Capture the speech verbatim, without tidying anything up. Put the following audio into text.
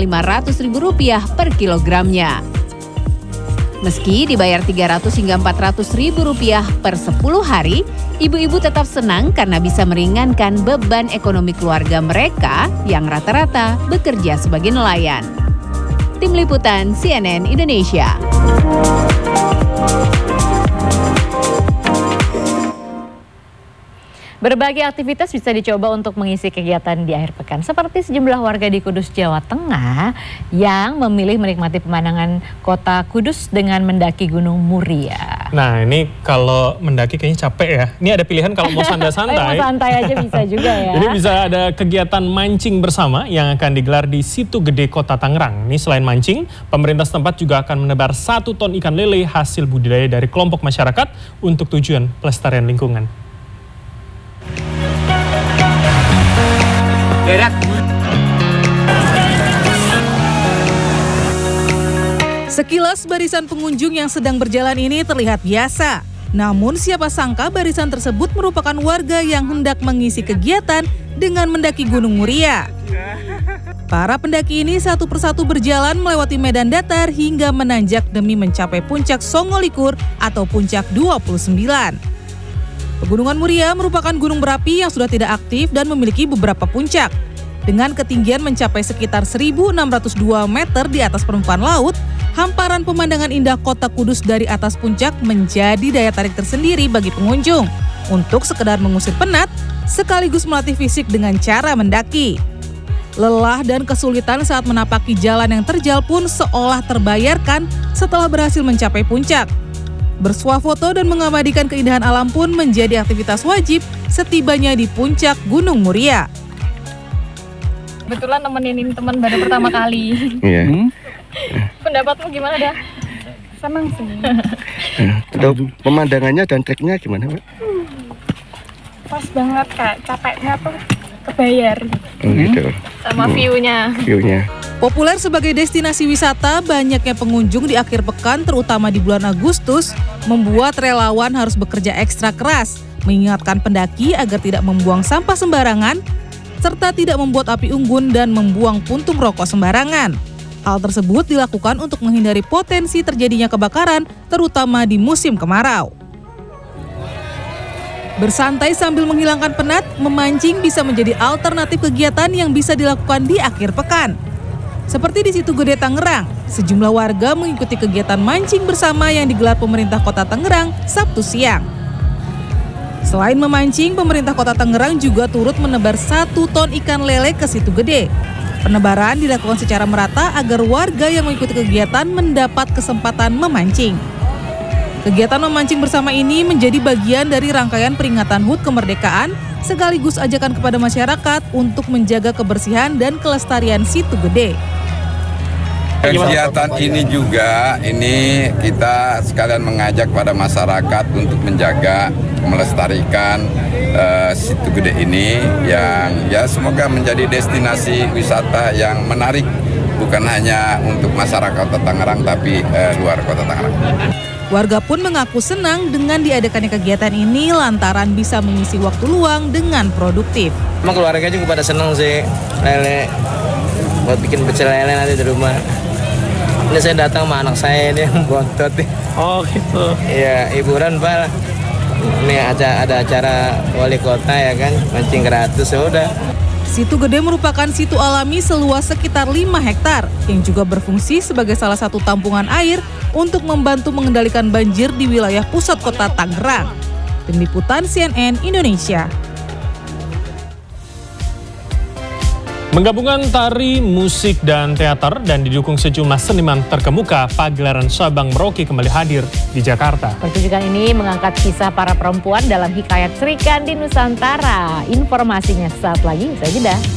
lima ratus ribu rupiah per kilogramnya. Meski dibayar tiga ratus hingga empat ratus ribu rupiah per sepuluh hari, ibu-ibu tetap senang karena bisa meringankan beban ekonomi keluarga mereka yang rata-rata bekerja sebagai nelayan. Tim Liputan C N N Indonesia. Berbagai aktivitas bisa dicoba untuk mengisi kegiatan di akhir pekan, seperti sejumlah warga di Kudus, Jawa Tengah yang memilih menikmati pemandangan kota Kudus dengan mendaki Gunung Muria. Nah, ini kalau mendaki kayaknya capek ya. Ini ada pilihan kalau mau santai-santai. Mau santai aja bisa juga ya. Jadi bisa ada kegiatan mancing bersama yang akan digelar di Situ Gede, Kota Tangerang. Ini selain mancing, pemerintah setempat juga akan menebar satu ton ikan lele hasil budidaya dari kelompok masyarakat untuk tujuan pelestarian lingkungan. Sekilas barisan pengunjung yang sedang berjalan ini terlihat biasa. Namun siapa sangka barisan tersebut merupakan warga yang hendak mengisi kegiatan dengan mendaki Gunung Muria. Para pendaki ini satu persatu berjalan melewati medan datar hingga menanjak demi mencapai puncak Songolikur atau puncak dua puluh sembilan. Pegunungan Muria merupakan gunung berapi yang sudah tidak aktif dan memiliki beberapa puncak. Dengan ketinggian mencapai sekitar seribu enam ratus dua meter di atas permukaan laut, hamparan pemandangan indah kota Kudus dari atas puncak menjadi daya tarik tersendiri bagi pengunjung untuk sekedar mengusir penat sekaligus melatih fisik dengan cara mendaki. Lelah dan kesulitan saat menapaki jalan yang terjal pun seolah terbayarkan setelah berhasil mencapai puncak. Bersuah foto dan mengabadikan keindahan alam pun menjadi aktivitas wajib setibanya di puncak Gunung Muria. Kebetulan nemenin teman baru pertama kali. Iya. Hmm? Pendapatmu gimana dah? Senang sih. Tahu pemandangannya dan treknya gimana, Pak? Hmm. Pas banget, Kak. Capeknya tuh kebayar. Oh, gitu. Sama view-nya. View-nya. Populer sebagai destinasi wisata, banyaknya pengunjung di akhir pekan terutama di bulan Agustus membuat relawan harus bekerja ekstra keras, mengingatkan pendaki agar tidak membuang sampah sembarangan, serta tidak membuat api unggun dan membuang puntung rokok sembarangan. Hal tersebut dilakukan untuk menghindari potensi terjadinya kebakaran, terutama di musim kemarau. Bersantai sambil menghilangkan penat, memancing bisa menjadi alternatif kegiatan yang bisa dilakukan di akhir pekan. Seperti di Situ Gede Tangerang, sejumlah warga mengikuti kegiatan mancing bersama yang digelar pemerintah Kota Tangerang Sabtu siang. Selain memancing, pemerintah Kota Tangerang juga turut menebar satu ton ikan lele ke Situ Gede. Penebaran dilakukan secara merata agar warga yang mengikuti kegiatan mendapat kesempatan memancing. Kegiatan memancing bersama ini menjadi bagian dari rangkaian peringatan H U T Kemerdekaan sekaligus ajakan kepada masyarakat untuk menjaga kebersihan dan kelestarian Situ Gede. Kegiatan ini juga, ini kita sekalian mengajak pada masyarakat untuk menjaga, melestarikan uh, Situ Gede ini yang ya semoga menjadi destinasi wisata yang menarik, bukan hanya untuk masyarakat Kota Tangerang tapi uh, luar Kota Tangerang. Warga pun mengaku senang dengan diadakannya kegiatan ini lantaran bisa mengisi waktu luang dengan produktif. Emang keluarga juga pada senang sih, lele, buat bikin pecel lele nanti di rumah. Ini saya datang sama anak saya ini yang bontot. Oh gitu. Iya, hiburan Pak. Ini ada, ada acara wali kota ya kan, mancing gratis, ya udah. Situ Gede merupakan situ alami seluas sekitar lima hektar yang juga berfungsi sebagai salah satu tampungan air untuk membantu mengendalikan banjir di wilayah pusat kota Tangerang. Tim Liputan C N N Indonesia. Menggabungkan tari, musik, dan teater dan didukung sejumlah seniman terkemuka, pagelaran Sabang Merauke kembali hadir di Jakarta. Pertunjukan ini mengangkat kisah para perempuan dalam hikayat Sri Kandi Nusantara. Informasinya saat lagi, saya jeda.